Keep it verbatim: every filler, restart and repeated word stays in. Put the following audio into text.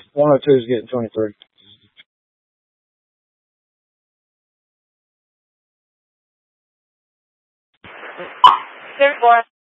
one oh two is getting twenty-three. Third floor.